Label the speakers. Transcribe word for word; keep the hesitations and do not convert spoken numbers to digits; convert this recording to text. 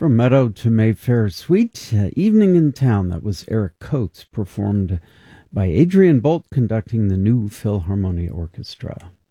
Speaker 1: From Meadow to Mayfair Suite, uh, Evening in Town. That was Eric Coates, performed by Adrian Bolt, conducting the New Philharmonia Orchestra.